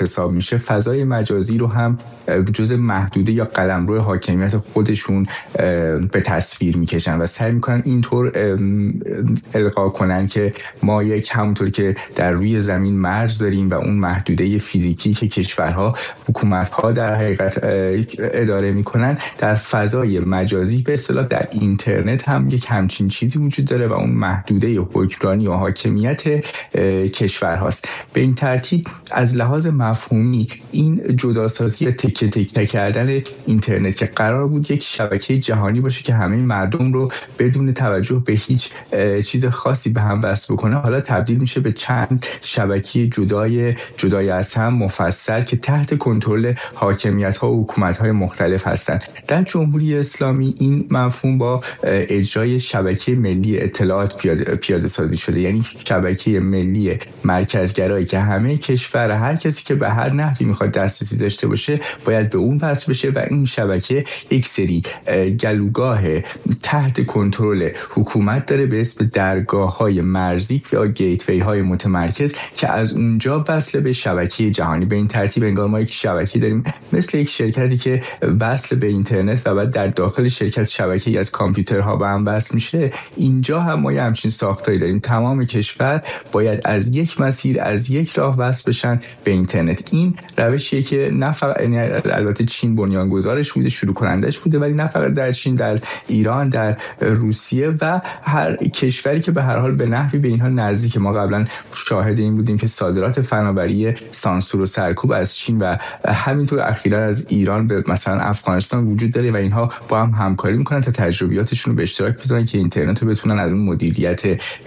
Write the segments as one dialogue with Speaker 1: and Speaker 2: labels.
Speaker 1: معروف حساب میشه، فضای مجازی رو هم جز محدوده یا قلمرو حاکمیت خودشون به تصویر میکشن و سعی میکنن اینطور القا کنن که ما همونطور که در روی زمین مرز داریم و اون محدوده فیزیکی که کشورها حکومت‌ها در حقیقت اداره میکنن، در فضای مجازی به اصطلاح در اینترنت هم یک همچین چیزی وجود داره و اون محدوده حکمرانی و حاکمیت کشورهاست. به این ترتیب از لحاظ مفهومی این جداسازی تکه تکه کردن اینترنت که قرار بود یک شبکه جهانی باشه که همه مردم رو بدون توجه به هیچ چیز خاصی به هم وصل بکنه، حالا تبدیل میشه به چند شبکه جدای از هم مفصل که تحت کنترل حاکمیت‌ها و حکومت‌های مختلف هستند. در جمهوری اسلامی این مفهوم با اجرای شبکه ملی اطلاعات پیاده سازی شده، یعنی شبکه ملی مرکزگرایی که همه کشور، هر کسی که به هر نحوی میخواد دسترسی داشته باشه باید به اون وصل بشه و این شبکه یک سری گلوگاه تحت کنترل حکومت داره به اسم درگاه‌های مرزی یا گیتوی های متمرکز که از اونجا وصل به شبکه جهانی. به این ترتیب انگار ما یک شبکه داریم مثل یک شرکتی که وصل به اینترنت و بعد در داخل شرکت شبکه‌ای از کامپیوترها به هم وصل میشه. اینجا هم ما همچین ساختاری داریم. تمام کشور باید از یک مسیر، از یک راه وصل بشن به اینترنت. این روشیه که نه فقط البته چین بنیانگذارش بوده، شروع کنندش بوده، ولی نه فقط در چین، در ایران، در روسیه و هر کشوری که به هر حال به نحوی به اینها نزدیک. ما قبلا شاهد این بودیم که صادرات فناوری سانسور و سرکوب از چین و همینطور اخیراً از ایران به مثلا افغانستان وجود داره و اینها با هم همکاری میکنن تا تجربیاتشون رو به اشتراک بذارن که اینترنت رو بتونن از اون مدیریت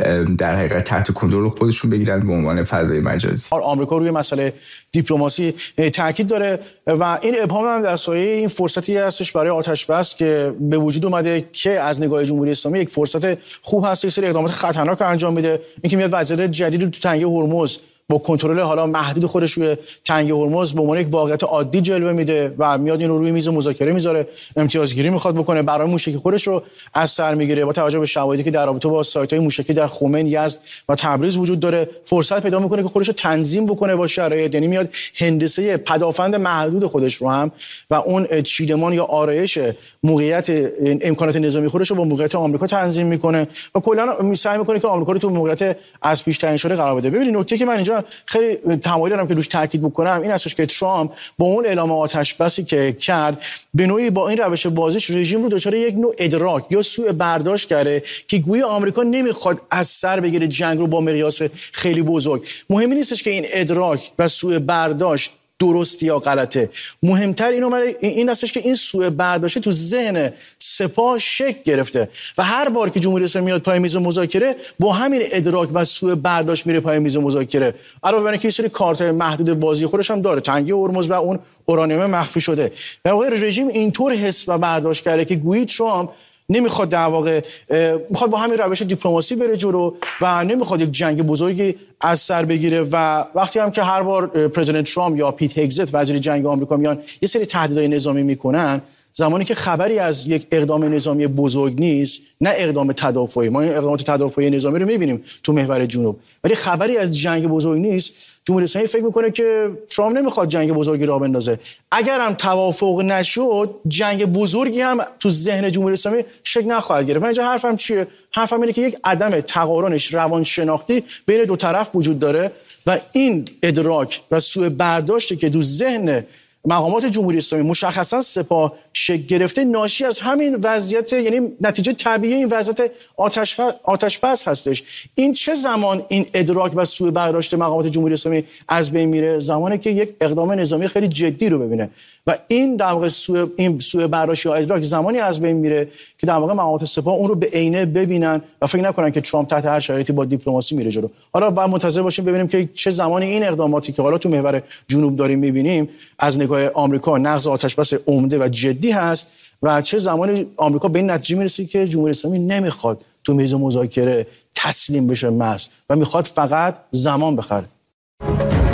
Speaker 1: در حقیقت تحت کنترل خودشون بگیرن به عنوان فضای مجازی.
Speaker 2: آمریکا روی مسئله دیپلماسی تاکید داره و این ابهام هم در سایه این فرصتی هستش برای آتش بس که به وجود اومده که از نگاه جمهوری اسلامی یک فرصت خوب هست، یک سری اقدامات خطرناک انجام میده. اینکه میاد وضعیت جدید رو تو تنگه هرمز با کنترل حالا محدود خودش روی تنگه هرمز به عنوان یک واقعیت عادی جلوه میده و میاد این رو روی میز مذاکره میذاره، امتیازگیری میخواد بکنه، برای موشکی خودش رو از سر میگیره. با توجه به شواهدی که در رابطه با سایت‌های موشکی در خمین، یزد و تبریز وجود داره، فرصت پیدا میکنه که خودش رو تنظیم بکنه با شرایط. یعنی میاد هندسه پدافند محدود خودش رو هم و اون چیدمان یا آرایش موقعیت امکانات نظامی خودش رو با موقعیت آمریکا تنظیم میکنه و کلا سعی میکنه که آمریکا رو تو موقعیت از پیش تعیین شده قرار بده. ببینید نکته که من اینجا خیلی تمایل دارم که روش تاکید بکنم این هستش که ترامپ با اون اعلام آتش بسی که کرد به نوعی با این روش بازیش رژیم رو دچار یک نوع ادراک یا سوء برداشت کرده که گویا آمریکا نمیخواد از سر بگیره جنگ رو با مقیاس خیلی بزرگ. مهمی نیستش که این ادراک و سوء برداشت درستی یا غلطه، مهمتر این هستش که این سوء برداشت تو ذهن سپاه شکل گرفته و هر بار که جمهوری اسلامی میاد پای میز مذاکره با همین ادراک و سوء برداشت میره پای میز مذاکره. علاوه بر اینکه یه سری کارت‌های محدود بازی خودش هم داره، تنگه هرمز و اون اورانیوم مخفی شده، در واقع رژیم اینطور حس و برداشت کرده که گویی ترامپ نمیخواد در واقع میخواد با همین روش دیپلماسی بره جلو و نمیخواد یک جنگ بزرگی از سر بگیره. و وقتی هم که هر بار پرزیدنت ترامپ یا پیت هگزت وزیر جنگ آمریکا میان یه سری تهدیدهای نظامی میکنن، زمانی که خبری از یک اقدام نظامی بزرگ نیست، نه اقدام تدافعی، ما این اقدامات تدافعی نظامی رو میبینیم تو محور جنوب، ولی خبری از جنگ بزرگ نیست، جمهوری اسلامی فکر میکنه که ترامپ نمیخواد جنگ بزرگی راه بندازه. اگر هم توافق نشد، جنگ بزرگی هم تو ذهن جمهوری اسلامی شکل نخواهد گرفت. من اینجا حرفم چیه؟ حرفم اینه که یک عدم تقارنش روانشناختی بین دو طرف وجود داره و این ادراک و سوء برداشتی که تو ذهن مقامات جمهوری اسلامی مشخصا سپاه شکل گرفته ناشی از همین وضعیت، یعنی نتیجه طبیعی این وضعیت آتش بس هستش. این چه زمان این ادراک و سوء برداشت مقامات جمهوری اسلامی از بین میره؟ زمانی که یک اقدام نظامی خیلی جدی رو ببینه و این در واقع سوء برداشت یا ادراک زمانی از بین میره که در واقع مقامات سپاه اون رو به عینه ببینن و فکر نکنن که ترامپ تحت هر شرایطی با دیپلماسی میره جلو. حالا باید منتظر باشیم ببینیم که چه زمانی این اقداماتی که حالا تو محور جنوب داریم میبینیم از نگاه آمریکا نقض آتشبس عمده و جدی هست و چه زمانی آمریکا به این نتیجه میرسه که جمهوری اسلامی نمیخواد تو میز مذاکره تسلیم بشه و میخواد فقط زمان بخره.